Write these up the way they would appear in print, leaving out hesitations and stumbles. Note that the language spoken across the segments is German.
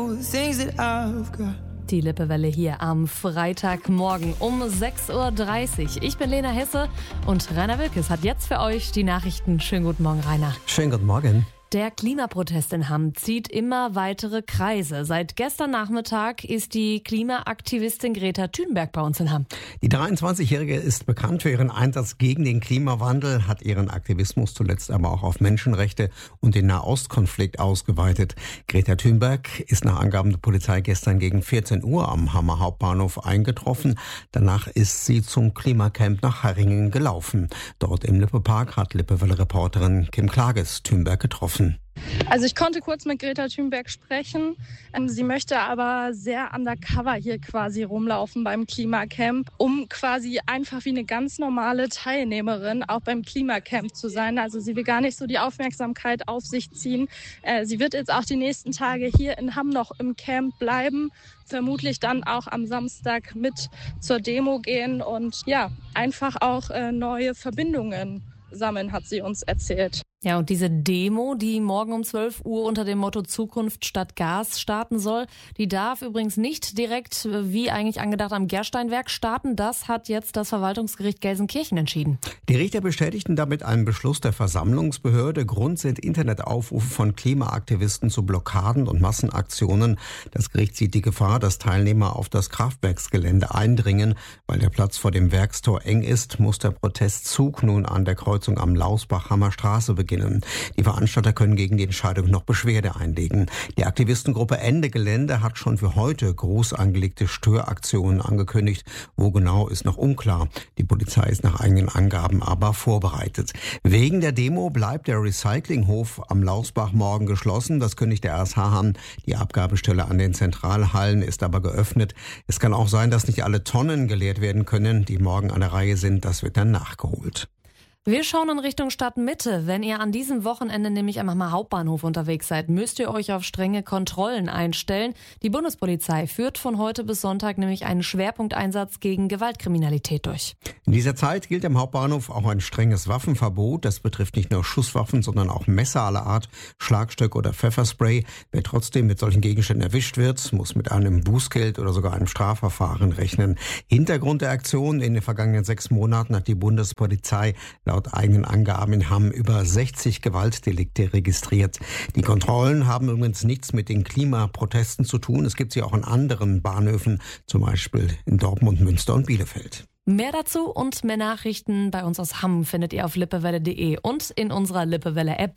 Die Lippewelle hier am Freitagmorgen um 6.30 Uhr. Ich bin Lena Hesse und Rainer Wilkes hat jetzt für euch die Nachrichten. Schönen guten Morgen, Rainer. Schönen guten Morgen. Der Klimaprotest in Hamm zieht immer weitere Kreise. Seit gestern Nachmittag ist die Klimaaktivistin Greta Thunberg bei uns in Hamm. Die 23-Jährige ist bekannt für ihren Einsatz gegen den Klimawandel, hat ihren Aktivismus zuletzt aber auch auf Menschenrechte und den Nahostkonflikt ausgeweitet. Greta Thunberg ist nach Angaben der Polizei gestern gegen 14 Uhr am Hammer Hauptbahnhof eingetroffen. Danach ist sie zum Klimacamp nach Harringen gelaufen. Dort im Lippe-Park hat Lippewelle-Reporterin Kim Klages Thunberg getroffen. Also ich konnte kurz mit Greta Thunberg sprechen. Sie möchte aber sehr undercover hier quasi rumlaufen beim Klimacamp, um quasi einfach wie eine ganz normale Teilnehmerin auch beim Klimacamp zu sein. Also sie will gar nicht so die Aufmerksamkeit auf sich ziehen. Sie wird jetzt auch die nächsten Tage hier in Hamm noch im Camp bleiben, vermutlich dann auch am Samstag mit zur Demo gehen und ja, einfach auch neue Verbindungen sammeln, hat sie uns erzählt. Ja, und diese Demo, die morgen um 12 Uhr unter dem Motto Zukunft statt Gas starten soll, die darf übrigens nicht direkt, wie eigentlich angedacht, am Gersteinwerk starten. Das hat jetzt das Verwaltungsgericht Gelsenkirchen entschieden. Die Richter bestätigten damit einen Beschluss der Versammlungsbehörde. Grund sind Internetaufrufe von Klimaaktivisten zu Blockaden und Massenaktionen. Das Gericht sieht die Gefahr, dass Teilnehmer auf das Kraftwerksgelände eindringen. Weil der Platz vor dem Werkstor eng ist, muss der Protestzug nun an der Kreuzung am Lausbach-Hammer Straße beginnen. Die Veranstalter können gegen die Entscheidung noch Beschwerde einlegen. Die Aktivistengruppe Ende Gelände hat schon für heute groß angelegte Störaktionen angekündigt. Wo genau, ist noch unklar. Die Polizei ist nach eigenen Angaben aber vorbereitet. Wegen der Demo bleibt der Recyclinghof am Lausbach morgen geschlossen. Das kündigt der RSH an. Die Abgabestelle an den Zentralhallen ist aber geöffnet. Es kann auch sein, dass nicht alle Tonnen geleert werden können, die morgen an der Reihe sind. Das wird dann nachgeholt. Wir schauen in Richtung Stadtmitte. Wenn ihr an diesem Wochenende nämlich am Hammer Hauptbahnhof unterwegs seid, müsst ihr euch auf strenge Kontrollen einstellen. Die Bundespolizei führt von heute bis Sonntag nämlich einen Schwerpunkteinsatz gegen Gewaltkriminalität durch. In dieser Zeit gilt am Hauptbahnhof auch ein strenges Waffenverbot. Das betrifft nicht nur Schusswaffen, sondern auch Messer aller Art, Schlagstöcke oder Pfefferspray. Wer trotzdem mit solchen Gegenständen erwischt wird, muss mit einem Bußgeld oder sogar einem Strafverfahren rechnen. Hintergrund der Aktion: in den vergangenen 6 Monaten hat die Bundespolizei laut eigenen Angaben in Hamm über 60 Gewaltdelikte registriert. Die Kontrollen haben übrigens nichts mit den Klimaprotesten zu tun. Es gibt sie auch an anderen Bahnhöfen, zum Beispiel in Dortmund, Münster und Bielefeld. Mehr dazu und mehr Nachrichten bei uns aus Hamm findet ihr auf lippewelle.de und in unserer Lippewelle-App.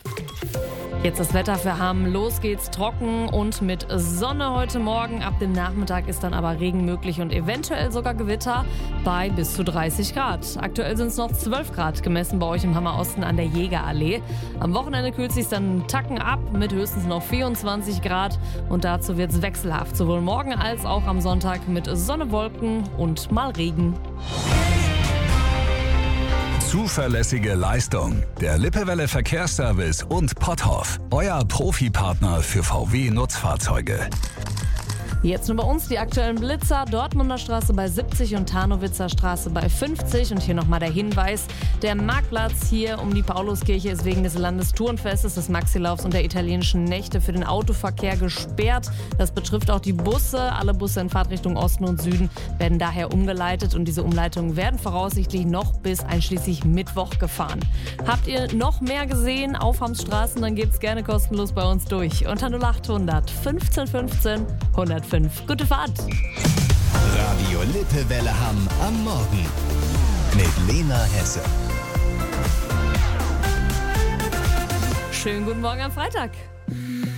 Jetzt das Wetter für Hamm. Los geht's trocken und mit Sonne heute Morgen. Ab dem Nachmittag ist dann aber Regen möglich und eventuell sogar Gewitter bei bis zu 30 Grad. Aktuell sind es noch 12 Grad gemessen bei euch im Hammer Osten an der Jägerallee. Am Wochenende kühlt es sich dann einen Tacken ab mit höchstens noch 24 Grad. Und dazu wird's wechselhaft, sowohl morgen als auch am Sonntag mit Sonne, Wolken und mal Regen. Zuverlässige Leistung. Der Lippewelle Verkehrsservice und Potthoff. Euer Profipartner für VW-Nutzfahrzeuge. Jetzt nur bei uns die aktuellen Blitzer. Dortmunder Straße bei 70 und Tarnowitzer Straße bei 50. Und hier nochmal der Hinweis: Der Marktplatz hier um die Pauluskirche ist wegen des Landestourenfestes, des Maxilaufs und der italienischen Nächte für den Autoverkehr gesperrt. Das betrifft auch die Busse. Alle Busse in Fahrtrichtung Osten und Süden werden daher umgeleitet. Und diese Umleitungen werden voraussichtlich noch bis einschließlich Mittwoch gefahren. Habt ihr noch mehr gesehen auf Hamms Straßen, dann gebt's gerne kostenlos bei uns durch. Unter 0800 15 15 105. Gute Fahrt! Radio Lippewelle Hamm am Morgen mit Lena Hesse. Schönen guten Morgen am Freitag.